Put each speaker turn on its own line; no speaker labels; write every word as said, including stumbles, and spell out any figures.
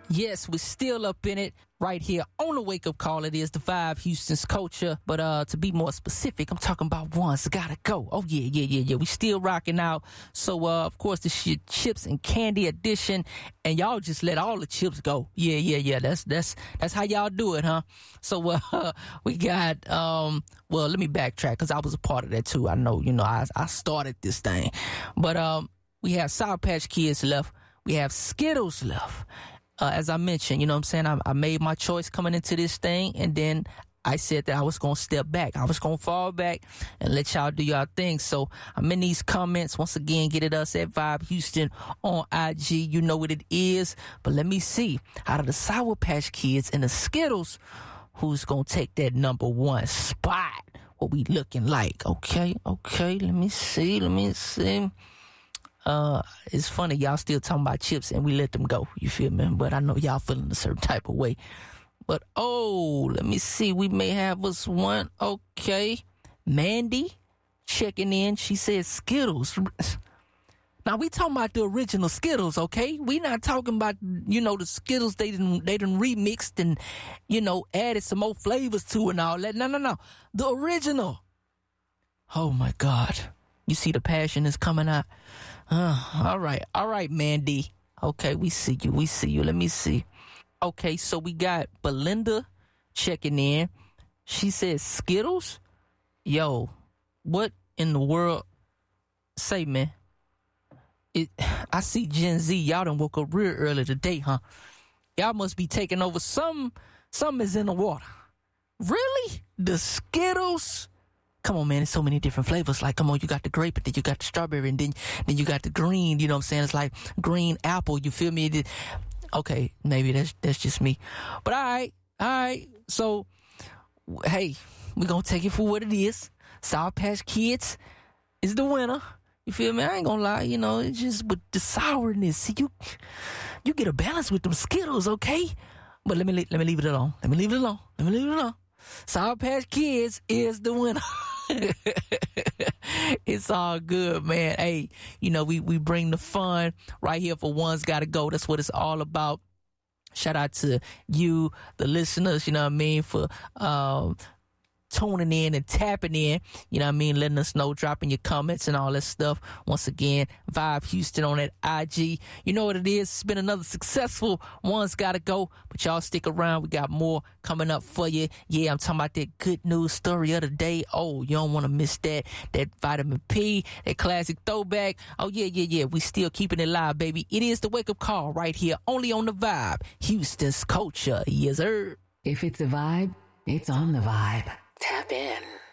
Yes, we're still up in it right here on the Wake Up Call. It is the Vibe, Houston's culture. But uh, to be more specific, I'm talking about ones that gotta go. Oh, yeah, yeah, yeah, yeah. We still rocking out. So, uh, of course, this is chips and candy edition. And y'all just let all the chips go. Yeah, yeah, yeah. That's that's that's how y'all do it, huh? So, uh, we got, um, well, let me backtrack because I was a part of that, too. I know, you know, I, I started this thing. But um, we have Sour Patch Kids left. We have Skittles left. Uh, as I mentioned, you know what I'm saying, I, I made my choice coming into this thing, and then I said that I was going to step back. I was going to fall back and let y'all do y'all thing. So I'm in these comments. Once again, get at us at Vibe Houston on I G. You know what it is. But let me see, out of the Sour Patch Kids and the Skittles, who's going to take that number one spot? What we looking like? Okay, okay, let me see, let me see. Uh, it's funny, y'all still talking about chips and we let them go, you feel me? But I know y'all feeling a certain type of way. But, oh, let me see, we may have us one. Okay, Mandy checking in. She said Skittles. Now, we talking about the original Skittles, okay? We not talking about, you know, the Skittles they done, they done remixed and, you know, added some more flavors to and all that. No, no, no. The original. Oh, my God. You see the passion is coming out. Uh, all right. All right, Mandy. Okay, we see you. We see you. Let me see. Okay, so we got Belinda checking in. She says Skittles? Yo, what in the world? Say, man. It, I see Gen Z. Y'all done woke up real early today, huh? Y'all must be taking over. Some, some is in the water. Really? The Skittles? Come on, man, there's so many different flavors. Like, come on, you got the grape, and then you got the strawberry, and then then you got the green, you know what I'm saying? It's like green apple, you feel me? Okay, maybe that's that's just me. But all right, all right. So, hey, we're going to take it for what it is. Sour Patch Kids is the winner. You feel me? I ain't going to lie, you know, it's just with the sourness. See, you you get a balance with them Skittles, okay? But let me let me leave it alone. Let me leave it alone. Let me leave it alone. Sour Patch Kids is the winner. It's all good, man. Hey, you know, we, we bring the fun right here for One's Gotta Go. That's what it's all about. Shout out to you, the listeners, you know what I mean, for um, tuning in and tapping in, you know what I mean, letting us know, dropping your comments and all that stuff. Once again, Vibe Houston on that I G. You know what it is. It's been another successful One's Gotta Go, but y'all stick around. We got more coming up for you. Yeah, I'm talking about that good news story of the day. Oh, you don't want to miss that. That vitamin P, that classic throwback. Oh, yeah, yeah, yeah. We still keeping it live, baby. It is the Wake Up Call right here, only on the Vibe, Houston's culture. Yes, sir.
If it's a vibe, it's on the Vibe. Tap in.